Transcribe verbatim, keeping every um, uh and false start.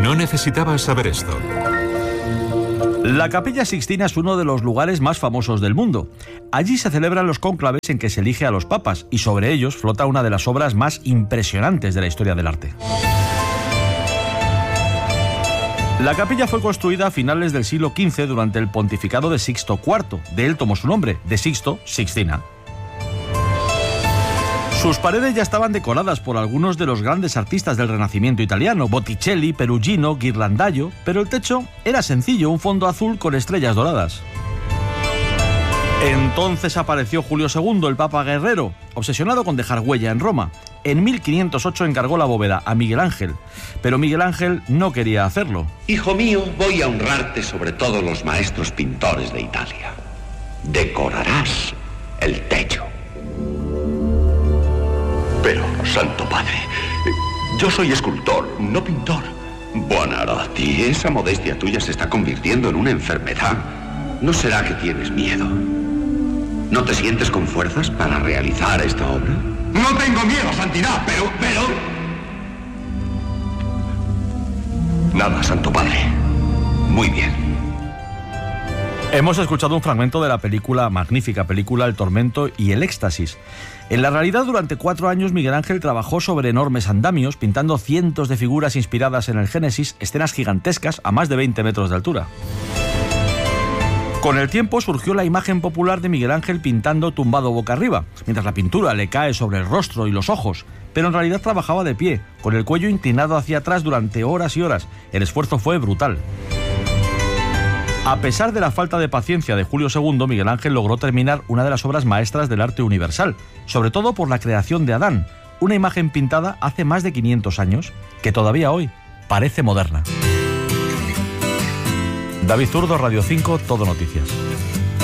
No necesitabas saber esto. La Capilla Sixtina es uno de los lugares más famosos del mundo. Allí se celebran los cónclaves en que se elige a los papas y sobre ellos flota una de las obras más impresionantes de la historia del arte. La capilla fue construida a finales del siglo quince durante el pontificado de Sixto cuarto. De él tomó su nombre, de Sixto, Sixtina. Sus paredes ya estaban decoradas por algunos de los grandes artistas del Renacimiento italiano, Botticelli, Perugino, Ghirlandaio, pero el techo era sencillo, un fondo azul con estrellas doradas. Entonces apareció Julio segundo, el Papa guerrero, obsesionado con dejar huella en Roma. En mil quinientos ocho encargó la bóveda a Miguel Ángel, pero Miguel Ángel no quería hacerlo. Hijo mío, voy a honrarte sobre todos los maestros pintores de Italia. Decorarás el techo. Pero, Santo Padre, yo soy escultor, no pintor. Buonarroti, esa modestia tuya se está convirtiendo en una enfermedad. ¿No será que tienes miedo? ¿No te sientes con fuerzas para realizar esta obra? No tengo miedo, Santidad, pero, pero... Nada, Santo Padre. Muy bien. Hemos escuchado un fragmento de la película, magnífica película, El Tormento y el Éxtasis. En la realidad, durante cuatro años Miguel Ángel trabajó sobre enormes andamios, pintando cientos de figuras inspiradas en el Génesis, escenas gigantescas a más de veinte metros de altura. Con el tiempo surgió la imagen popular de Miguel Ángel pintando tumbado boca arriba, mientras la pintura le cae sobre el rostro y los ojos, pero en realidad trabajaba de pie, con el cuello inclinado hacia atrás durante horas y horas. El esfuerzo fue brutal. A pesar de la falta de paciencia de Julio segundo, Miguel Ángel logró terminar una de las obras maestras del arte universal, sobre todo por la creación de Adán, una imagen pintada hace más de quinientos años, que todavía hoy parece moderna. David Zurdo, Radio cinco, Todo Noticias.